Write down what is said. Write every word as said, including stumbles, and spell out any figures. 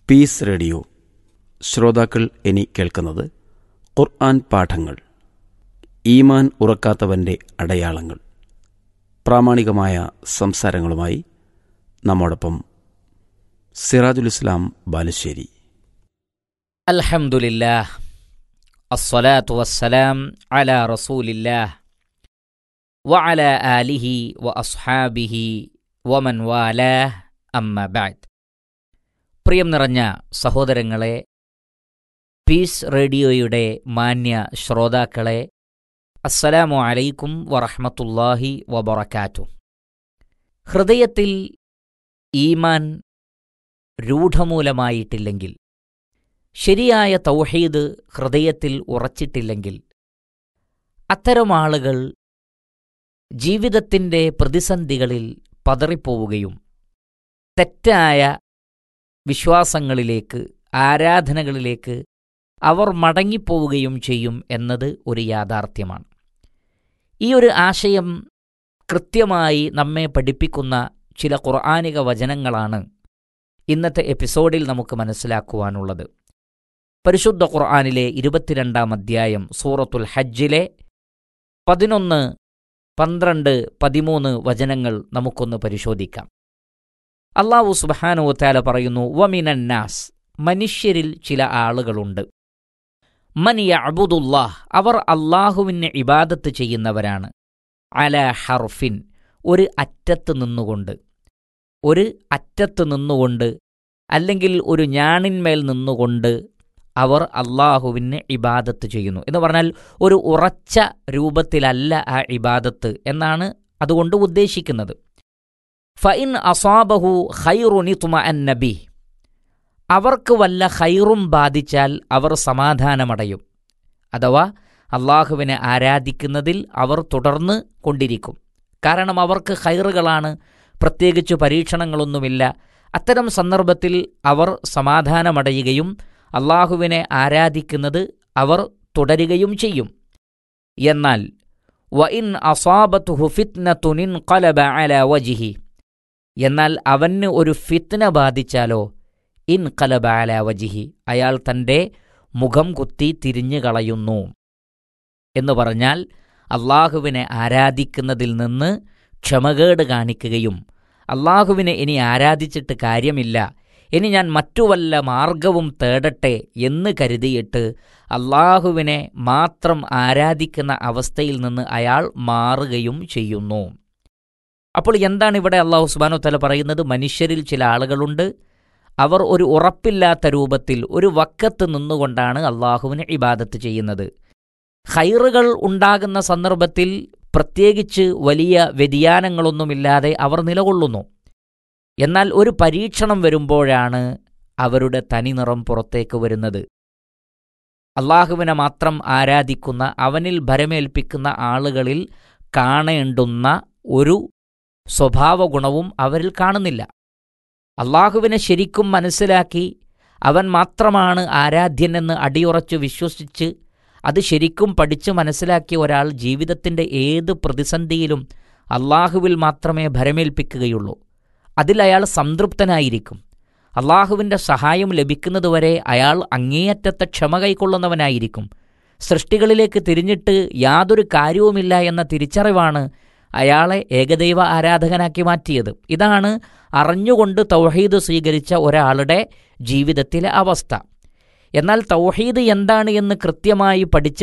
Piece radio. ശ്രോതാക്കൾ ഇനി കേൾക്കുന്നത് ഖുർആൻ പാഠങ്ങൾ. ഈമാൻ ഉറക്കാത്തവൻ്റെ അടയാളങ്ങൾ. പ്രാമാണികമായ സംസാരങ്ങളുമായി നമ്മോടൊപ്പം സിറാജുൽ ഇസ്ലാം ബാലുശ്ശേരി. അൽഹംദുലില്ലാഹ്, അസ്സലാത്തു വസ്സലാം അലാ റസൂലില്ലാഹ് വഅലാ ആലിഹി വഅസ്ഹാബിഹി വമൻ വാലാഹ്, അമ്മാ ബഅദ്. പ്രിയം നിറഞ്ഞ സഹോദരങ്ങളെ, പീസ് റേഡിയോയുടെ മാന്യ ശ്രോതാക്കളെ, അസ്സലാമു അലൈക്കും വറഹ്മത്തുള്ളാഹി വബറകാതുഹു. ഹൃദയത്തിൽ ഈമാൻ രൂഢമൂലമായിട്ടില്ലെങ്കിൽ, ശരിയായ തൗഹീദ് ഹൃദയത്തിൽ ഉറച്ചിട്ടില്ലെങ്കിൽ, അത്തരം ആളുകൾ ജീവിതത്തിൻ്റെ പ്രതിസന്ധികളിൽ പതറിപ്പോവുകയും തെറ്റായ വിശ്വാസങ്ങളിലേക്ക്, ആരാധനകളിലേക്ക് അവർ മടങ്ങിപ്പോവുകയും ചെയ്യും എന്നത് ഒരു യാഥാർത്ഥ്യമാണ്. ഈ ഒരു ആശയം കൃത്യമായി നമ്മെ പഠിപ്പിക്കുന്ന ചില ഖുർആനിക വചനങ്ങളാണ് ഇന്നത്തെ എപ്പിസോഡിൽ നമുക്ക് മനസ്സിലാക്കുവാനുള്ളത്. പരിശുദ്ധ ഖുർആനിലെ ഇരുപത്തിരണ്ടാം അധ്യായം സൂറത്തുൽ ഹജ്ജിലെ പതിനൊന്ന്, പന്ത്രണ്ട്, പതിമൂന്ന് വചനങ്ങൾ നമുക്കൊന്ന് പരിശോധിക്കാം. അല്ലാഹു സുബ്ഹാനഹു വ തആല പറയുന്നു, വമിനന്നാസ്, മനുഷ്യരിൽ ചില ആളുകളുണ്ട്, മൻ യഅ്ബുദുല്ലാഹ്, അവർ അല്ലാഹുവിനെ ഇബാദത്ത് ചെയ്യുന്നവരാണ്, അലാ ഹർഫിൻ, ഒരു അറ്റത്ത് നിന്നുകൊണ്ട്, ഒരു അറ്റത്ത് നിന്നുകൊണ്ട് അല്ലെങ്കിൽ ഒരു ഞാണിന്മേൽ നിന്നുകൊണ്ട് അവർ അല്ലാഹുവിന് ഇബാദത്ത് ചെയ്യുന്നു എന്ന് പറഞ്ഞാൽ ഒരു ഉറച്ച രൂപത്തിലല്ല ആ ഇബാദത്ത് എന്നാണ് അതുകൊണ്ട് ഉദ്ദേശിക്കുന്നത്. ഫഇൻ അസാബഹു ഖൈറുൻ ഇത്മഅന്ന ബിഹി, അവർക്ക് വല്ല ഖൈറും ബാധിച്ചാൽ അവർ സമാധാനമടയും, അഥവാ അള്ളാഹുവിനെ ആരാധിക്കുന്നതിൽ അവർ തുടർന്ന് കൊണ്ടിരിക്കും. കാരണം അവർക്ക് ഖൈറുകളാണ്, പ്രത്യേകിച്ച് പരീക്ഷണങ്ങളൊന്നുമില്ല. അത്തരം സന്ദർഭത്തിൽ അവർ സമാധാനമടയുകയും അള്ളാഹുവിനെ ആരാധിക്കുന്നത് അവർ തുടരുകയും ചെയ്യും. എന്നാൽ വഇൻ അസാബത്തുഹു ഫിത്നത്തുൻ ഇൻഖലബ അലാ വജ്ഹി, എന്നാൽ അവന് ഒരു ഫിത്ന ബാധിച്ചാലോ, ഇൻഖലബ അലാ വജ്ഹി, അയാൾ തൻ്റെ മുഖം കുത്തി തിരിഞ്ഞു കളയുന്നു എന്ന് പറഞ്ഞാൽ അള്ളാഹുവിനെ ആരാധിക്കുന്നതിൽ നിന്ന് ക്ഷമകേട് കാണിക്കുകയും അള്ളാഹുവിനെ ഇനി ആരാധിച്ചിട്ട് കാര്യമില്ല, ഇനി ഞാൻ മറ്റു വല്ല മാർഗവും തേടട്ടെ എന്ന് കരുതിയിട്ട് അള്ളാഹുവിനെ മാത്രം ആരാധിക്കുന്ന അവസ്ഥയിൽ നിന്ന് അയാൾ മാറുകയും ചെയ്യുന്നു. അപ്പോൾ എന്താണ് ഇവിടെ അല്ലാഹു സുബ്ഹാനഹു വ തആല പറയുന്നത്? മനുഷ്യരിൽ ചില ആളുകളുണ്ട്, അവർ ഒരു ഉറപ്പില്ലാത്ത രൂപത്തിൽ ഒരു വക്കത്ത് നിന്നുകൊണ്ടാണ് അള്ളാഹുവിനെ ഇബാദത്ത് ചെയ്യുന്നത്. ഖൈറുകൾ ഉണ്ടാകുന്ന സന്ദർഭത്തിൽ പ്രത്യേകിച്ച് വലിയ വ്യതിയാനങ്ങളൊന്നുമില്ലാതെ അവർ നിലകൊള്ളുന്നു. എന്നാൽ ഒരു പരീക്ഷണം വരുമ്പോഴാണ് അവരുടെ തനിനിറം പുറത്തേക്ക് വരുന്നത്. അള്ളാഹുവിനെ മാത്രം ആരാധിക്കുന്ന, അവനിൽ ഭരമേൽപ്പിക്കുന്ന ആളുകളിൽ കാണേണ്ടുന്ന ഒരു സ്വഭാവ ഗുണവും അവരിൽ കാണുന്നില്ല. അള്ളാഹുവിനെ ശരിക്കും മനസ്സിലാക്കി അവൻ മാത്രമാണ് ആരാധ്യനെന്ന് അടിയുറച്ച് വിശ്വസിച്ച് അത് ശരിക്കും പഠിച്ച് മനസ്സിലാക്കിയ ഒരാൾ ജീവിതത്തിൻ്റെ ഏത് പ്രതിസന്ധിയിലും അള്ളാഹുവിൽ മാത്രമേ ഭരമേൽപ്പിക്കുകയുള്ളൂ. അതിൽ അയാൾ സംതൃപ്തനായിരിക്കും. അള്ളാഹുവിൻ്റെ സഹായം ലഭിക്കുന്നതുവരെ അയാൾ അങ്ങേയറ്റത്തെ ക്ഷമ കൈക്കൊള്ളുന്നവനായിരിക്കും. സൃഷ്ടികളിലേക്ക് തിരിഞ്ഞിട്ട് യാതൊരു കാര്യവുമില്ല എന്ന തിരിച്ചറിവാണ് അയാളെ ഏകദൈവ ആരാധകനാക്കി മാറ്റിയത്. ഇതാണ് അറിഞ്ഞുകൊണ്ട് തൗഹീദ് സ്വീകരിച്ച ഒരാളുടെ ജീവിതത്തിലെ അവസ്ഥ. എന്നാൽ തൗഹീദ് എന്താണ് എന്ന് കൃത്യമായി പഠിച്ച്